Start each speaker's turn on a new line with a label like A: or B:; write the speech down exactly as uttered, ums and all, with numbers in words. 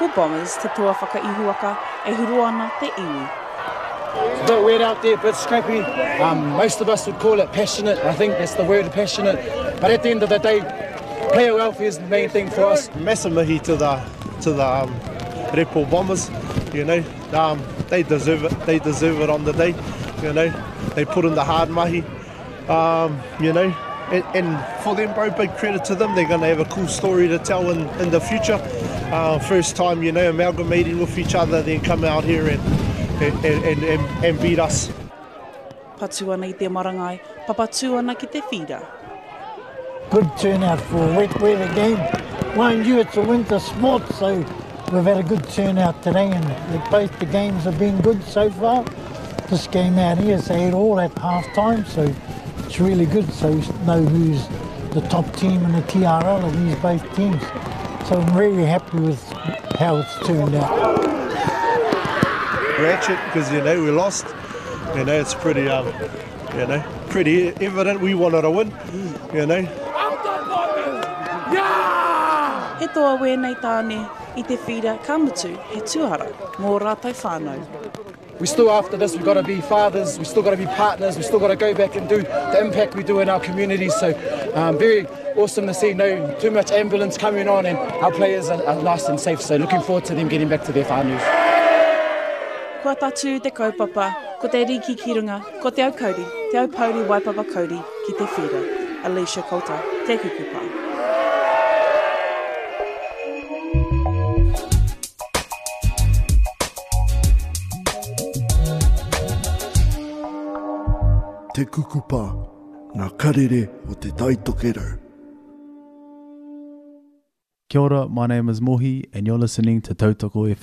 A: Ripple Bombers te toa whakaihuaka e huru ana te iwi.
B: It's a bit weird out there, a bit scrappy. Um, most of us would call it passionate. I think that's the word, passionate. But at the end of the day, player welfare is the main thing for us.
C: Massive mihi to the to the um, Ripple Bombers. You know, um, they deserve it. They deserve it on the day. You know, they put in the hard mahi. Um, you know, and, and for them, bro, big credit to them. They're going to have a cool story to tell in, in the future. Uh, first time, you know, amalgamating with each other, then come out here and and, and, and, and beat us.
A: Patu ana I te marangai, papatu ana ki te whira.
D: Good turnout for a wet weather game. Mind you, it's a winter sport, so we've had a good turnout today, and the, both the games have been good so far. This game out here, so they all at half time, so it's really good. So we know who's the top team in the T R L of these both teams. So I'm really happy with how it's turned out.
C: Ratchet, because you know we lost. You know it's pretty, um, you know, pretty evident we wanted to win. You know.
A: He toa wēnei tāne I te whira ka mutu he tuara mō rātou whānau.
B: We still after this, we've got to be fathers, we've still got to be partners, we've still got to go back and do the impact we do in our communities. So um, very awesome to see no too much ambulance coming on, and our players are, are nice and safe. So looking forward to them getting back to their whānus.
A: Kua tatu te kaupapa, ko te riki ki runga, ko te au kauri, te au pauri waipapa kauri ki te whira. Alicia Kota, te kukupa.
E: Te kukupa, ngā karere o te taitokero.
F: Kia ora, my name is Mohi and you're listening to Tautoko F